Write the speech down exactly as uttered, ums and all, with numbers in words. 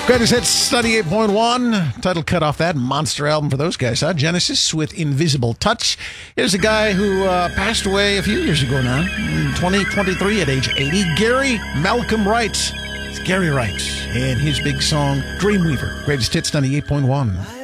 Greatest Hits ninety-eight point one. Title cut off that monster album for those guys, huh? Genesis with Invisible Touch. Here's a guy who uh, passed away a few years ago now, in twenty twenty-three at age eighty. Gary Malcolm Wright. It's Gary Wright and his big song, Dreamweaver. Greatest Hits ninety-eight point one.